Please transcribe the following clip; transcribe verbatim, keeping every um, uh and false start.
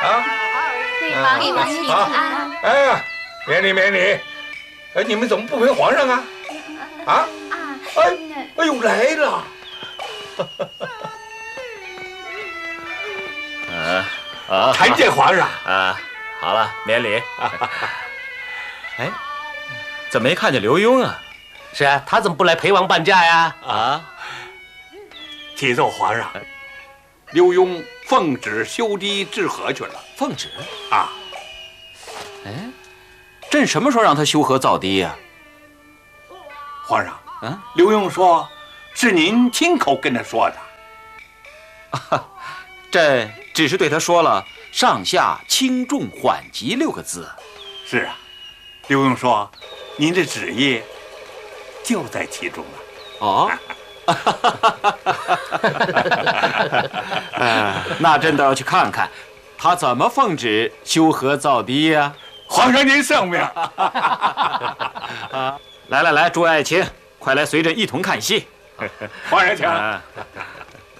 啊！ 对方一王请安。 哎呀，免礼免礼。哎，你们怎么不陪皇上啊？啊？ 啊！ 哎，哎呦，来了。 嗯啊， 参见皇上。 啊，好了，免礼。哎，怎么没看见刘墉啊？ 是啊，他怎么不来陪王伴驾呀？ 啊， 启奏皇上，刘墉奉旨修堤治河去了。 奉旨啊？ 哎，朕什么时候让他修河造堤呀？ 皇上， 啊， 刘墉说，是您亲口跟他说的。 啊，朕只是对他说了“上下轻重缓急”六个字。 是啊，刘墉说，您的旨意就在其中了。 哦，那朕倒要去看看，他怎么奉旨修河造堤呀？ 皇上您圣明。 来来来，诸位爱卿，快来随朕一同看戏。 皇上请。